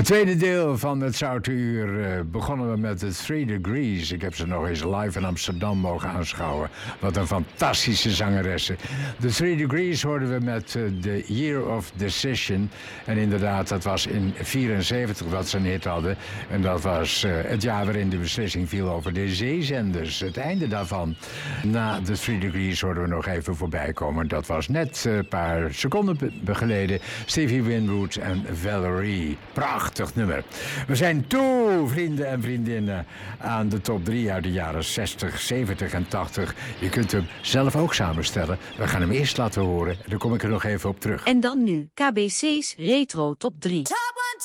tweede deel van het Zoute Uur begonnen we met de 3 Degrees. Ik heb ze nog eens live in Amsterdam mogen aanschouwen. Wat een fantastische zangeressen. De 3 Degrees hoorden we met The Year of Decision. En inderdaad, dat was in 1974 dat ze een hit hadden. En dat was het jaar waarin de beslissing viel over de zeezenders. Het einde daarvan. Na de 3 Degrees hoorden we nog even voorbij komen. Dat was net een paar seconden geleden. Stevie Winwood en Valerie. Prachtig nummer. We zijn toe, vrienden en vriendinnen, aan de top 3 uit de jaren 60, 70 en 80. Je kunt hem zelf ook samenstellen. We gaan hem eerst laten horen. Dan kom ik er nog even op terug. En dan nu KBC's Retro Top 3.